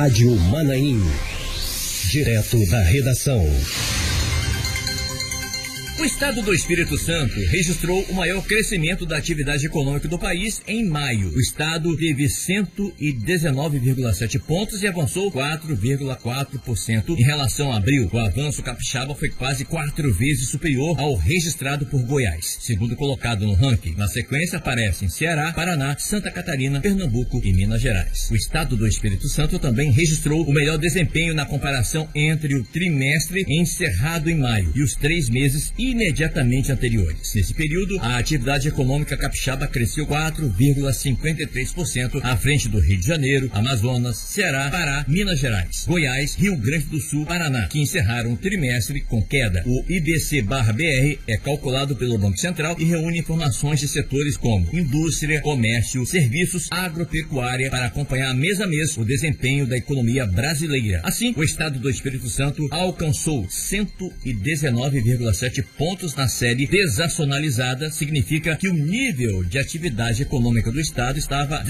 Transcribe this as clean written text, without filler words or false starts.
Rádio Manaim. Direto da redação. O estado do Espírito Santo registrou o maior crescimento da atividade econômica do país em maio. O estado teve 119,7 pontos e avançou 4,4% em relação a abril. O avanço capixaba foi quase 4 vezes superior ao registrado por Goiás, segundo colocado no ranking. Na sequência aparecem Ceará, Paraná, Santa Catarina, Pernambuco e Minas Gerais. O estado do Espírito Santo também registrou o melhor desempenho na comparação entre o trimestre encerrado em maio e os 3 meses imediatamente anteriores. Nesse período, a atividade econômica capixaba cresceu 4,53% à frente do Rio de Janeiro, Amazonas, Ceará, Pará, Minas Gerais, Goiás, Rio Grande do Sul, Paraná, que encerraram o trimestre com queda. O IBC/BR é calculado pelo Banco Central e reúne informações de setores como indústria, comércio, serviços, agropecuária para acompanhar mês a mês o desempenho da economia brasileira. Assim, o estado do Espírito Santo alcançou 119,7 pontos na série desacionalizada, significa que o nível de atividade econômica do estado estava